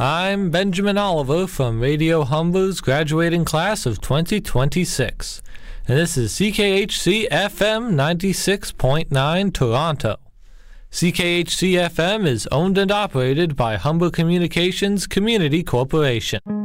I'm Benjamin Oliver from Radio Humber's graduating class of 2026, and this is CKHC FM 96.9 Toronto. CKHC FM is owned and operated by Humber Communications Community Corporation.